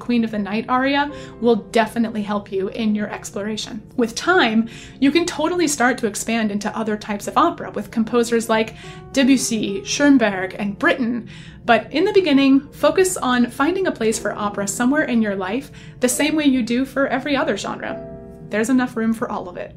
Queen of the Night aria will definitely help you in your exploration. With time, you can totally start to expand into other types of opera with composers like Debussy, Schoenberg, and Britten. But in the beginning, focus on finding a place for opera somewhere in your life, the same way you do for every other genre. There's enough room for all of it.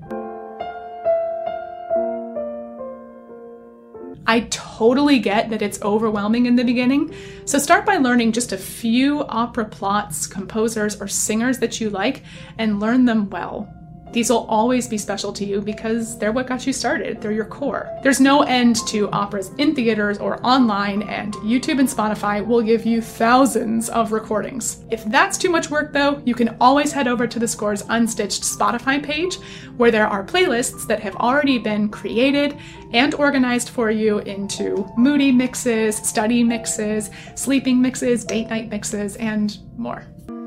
I totally get that it's overwhelming in the beginning, so start by learning just a few opera plots, composers, or singers that you like, and learn them well. These will always be special to you because they're what got you started. They're your core. There's no end to operas in theaters or online, and YouTube and Spotify will give you thousands of recordings. If that's too much work though, you can always head over to the Scores Unstitched Spotify page, where there are playlists that have already been created and organized for you into moody mixes, study mixes, sleeping mixes, date night mixes, and more.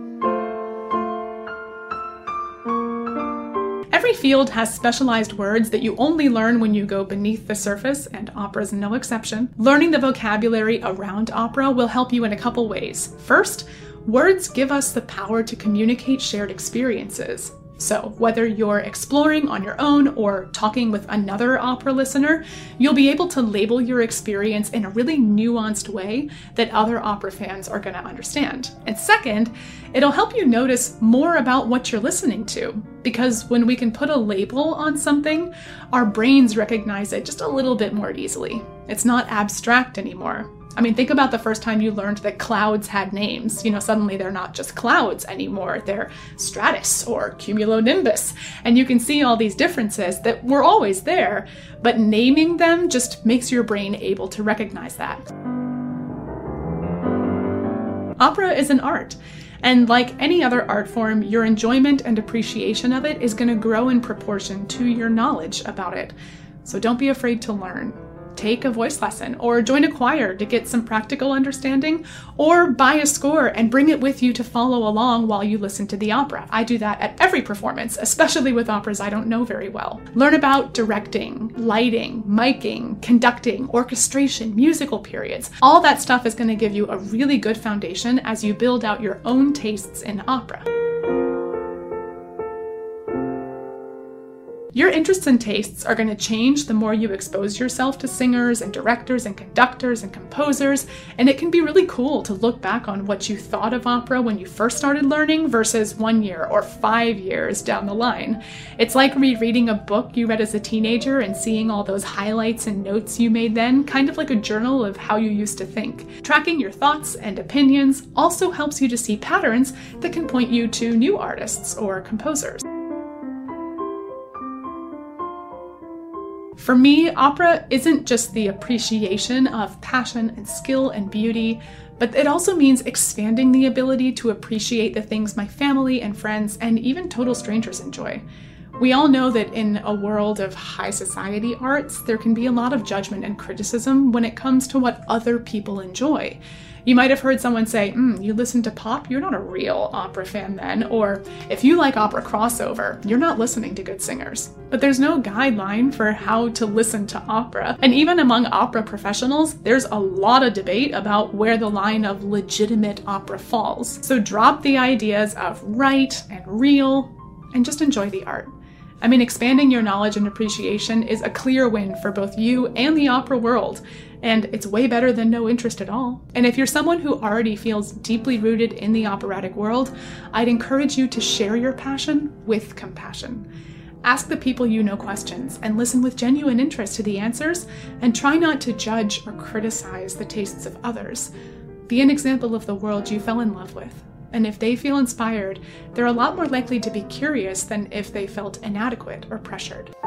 Every field has specialized words that you only learn when you go beneath the surface, and opera's no exception. Learning the vocabulary around opera will help you in a couple ways. First, words give us the power to communicate shared experiences. So whether you're exploring on your own or talking with another opera listener, you'll be able to label your experience in a really nuanced way that other opera fans are going to understand. And second, it'll help you notice more about what you're listening to, because when we can put a label on something, our brains recognize it just a little bit more easily. It's not abstract anymore. I mean, think about the first time you learned that clouds had names. Suddenly they're not just clouds anymore. They're stratus or cumulonimbus. And you can see all these differences that were always there, but naming them just makes your brain able to recognize that. Opera is an art. And like any other art form, your enjoyment and appreciation of it is going to grow in proportion to your knowledge about it. So don't be afraid to learn. Take a voice lesson, or join a choir to get some practical understanding, or buy a score and bring it with you to follow along while you listen to the opera. I do that at every performance, especially with operas I don't know very well. Learn about directing, lighting, miking, conducting, orchestration, musical periods. All that stuff is going to give you a really good foundation as you build out your own tastes in opera. Your interests and tastes are going to change the more you expose yourself to singers and directors and conductors and composers, and it can be really cool to look back on what you thought of opera when you first started learning versus 1 year or 5 years down the line. It's like rereading a book you read as a teenager and seeing all those highlights and notes you made then, kind of like a journal of how you used to think. Tracking your thoughts and opinions also helps you to see patterns that can point you to new artists or composers. For me, opera isn't just the appreciation of passion and skill and beauty, but it also means expanding the ability to appreciate the things my family and friends and even total strangers enjoy. We all know that in a world of high society arts, there can be a lot of judgment and criticism when it comes to what other people enjoy. You might have heard someone say, you listen to pop, you're not a real opera fan then, or if you like opera crossover, you're not listening to good singers. But there's no guideline for how to listen to opera, and even among opera professionals, there's a lot of debate about where the line of legitimate opera falls. So drop the ideas of right and real, and just enjoy the art. I mean, expanding your knowledge and appreciation is a clear win for both you and the opera world, and it's way better than no interest at all. And if you're someone who already feels deeply rooted in the operatic world, I'd encourage you to share your passion with compassion. Ask the people you know questions and listen with genuine interest to the answers, and try not to judge or criticize the tastes of others. Be an example of the world you fell in love with. And if they feel inspired, they're a lot more likely to be curious than if they felt inadequate or pressured.